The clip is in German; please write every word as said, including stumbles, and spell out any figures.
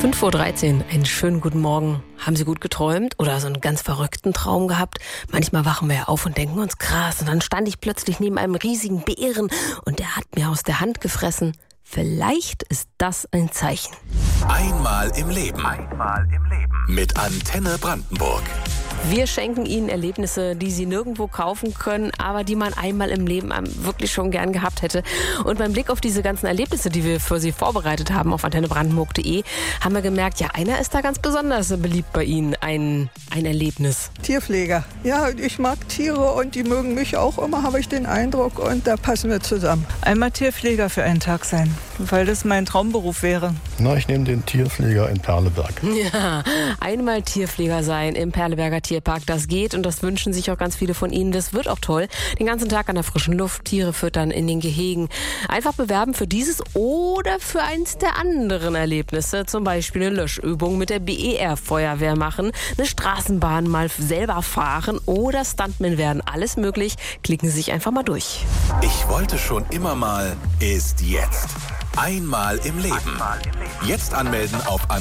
fünf Uhr dreizehn, einen schönen guten Morgen. Haben Sie gut geträumt oder so einen ganz verrückten Traum gehabt? Manchmal wachen wir ja auf und denken uns, krass, und dann stand ich plötzlich neben einem riesigen Bären und der hat mir aus der Hand gefressen. Vielleicht ist das ein Zeichen. Einmal im Leben. Einmal im Leben. Mit Antenne Brandenburg. Wir schenken Ihnen Erlebnisse, die Sie nirgendwo kaufen können, aber die man einmal im Leben wirklich schon gern gehabt hätte. Und beim Blick auf diese ganzen Erlebnisse, die wir für Sie vorbereitet haben auf antenne brandenburg punkt de, haben wir gemerkt, ja, einer ist da ganz besonders beliebt bei Ihnen, ein, ein Erlebnis. Tierpfleger. Ja, ich mag Tiere und die mögen mich auch immer, habe ich den Eindruck, und da passen wir zusammen. Einmal Tierpfleger für einen Tag sein, weil das mein Traumberuf wäre. Na, ich nehme den Tierpfleger in Perleberg. Ja, einmal Tierpfleger sein im Perleberger Tierpark, das geht und das wünschen sich auch ganz viele von Ihnen. Das wird auch toll. Den ganzen Tag an der frischen Luft, Tiere füttern in den Gehegen. Einfach bewerben für dieses oder für eins der anderen Erlebnisse. Zum Beispiel eine Löschübung mit der B E R-Feuerwehr machen, eine Straßenbahn mal selber fahren oder Stuntman werden. Alles möglich. Klicken Sie sich einfach mal durch. Ich wollte schon immer mal, ist jetzt. Einmal im Leben. Jetzt anmelden auf